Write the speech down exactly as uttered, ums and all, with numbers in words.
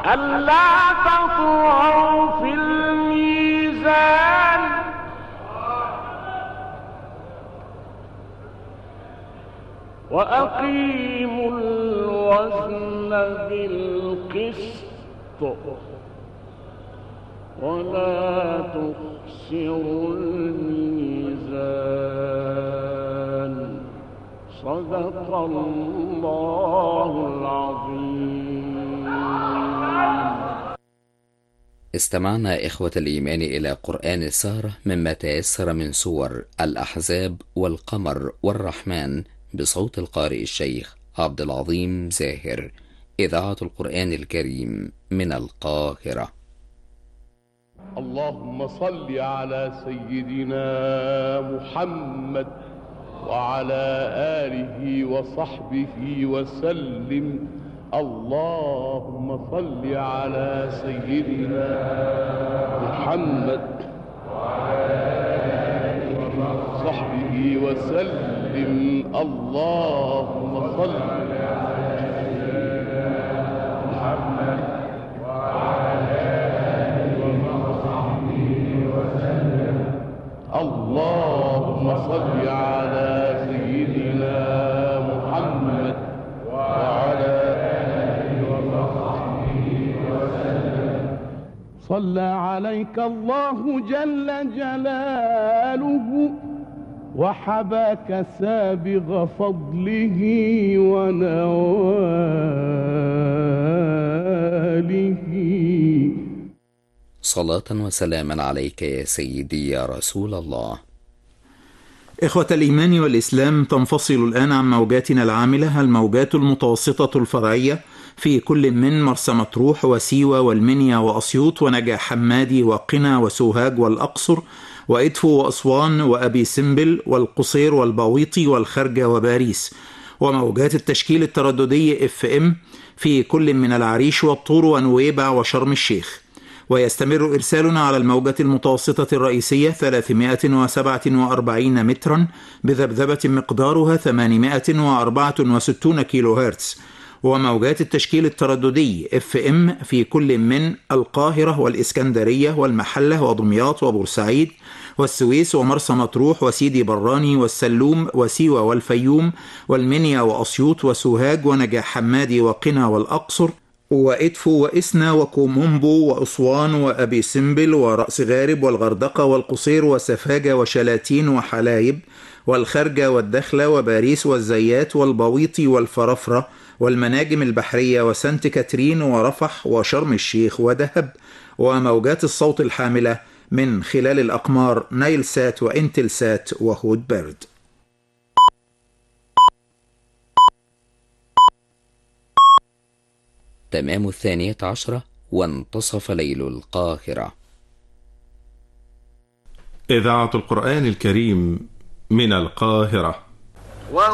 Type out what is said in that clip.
ألا تطغوا في الميزان وأقيموا الوزن بالقسط ولا تخسروا الميزان صدق الله العظيم. استمعنا إخوة الإيمان إلى قرآن السهرة مما تيسر من سور الأحزاب والقمر والرحمن بصوت القارئ الشيخ عبد العظيم زاهر، إذاعة القرآن الكريم من القاهرة. اللهم صل على سيدنا محمد وعلى آله وصحبه وسلم. اللهم صل على سيدنا محمد وعلى آله وصحبه وسلم. اللهم صل على سيدنا محمد وعلى آله وصحبه وسلم. اللهم صل على سيدنا محمد وعلى آله وصحبه وسلم. صلى عليك الله جل جلاله وحباك سابغ فضله ونواله. صلاة وسلاما عليك يا سيدي يا رسول الله. إخوة الإيمان والإسلام، تنفصل الآن عن موجاتنا العاملة الموجات المتوسطة الفرعية في كل من مرسى مطروح وسيوة والمنيا وأسيوط ونجع حمادي وقنا وسوهاج والأقصر وإدفو وأسوان وأبي سمبل والقصير والباويطي والخرجة وباريس، وموجات التشكيل الترددي اف ام في كل من العريش والطور ونويبع وشرم الشيخ. ويستمر إرسالنا على الموجة المتوسطة الرئيسية ثلاثمائة وسبعة وأربعين مترا بذبذبة مقدارها ثمانمائة وأربعة وستون كيلو هرتز، وموجات التشكيل الترددي اف ام في كل من القاهرة والإسكندرية والمحلة ودمياط وبورسعيد والسويس ومرسى مطروح وسيدي براني والسلوم وسيوة والفيوم والمنيا وأسيوط وسوهاج ونجع حمادي وقنا والأقصر وإدفو وإسنا وكومومبو وأسوان وأبي سمبل ورأس غارب والغردقة والقصير وسفاجة وشلاتين وحلايب والخرجة والدخلة وباريس والزيات والبويطي والفرفرة والمناجم البحرية وسانت كاترين ورفح وشرم الشيخ ودهب، وموجات الصوت الحاملة من خلال الأقمار نايل سات وإنتل سات وهود بيرد. تمام الثانية عشرة وانتصف ليل القاهرة. إذاعة القرآن الكريم من القاهرة.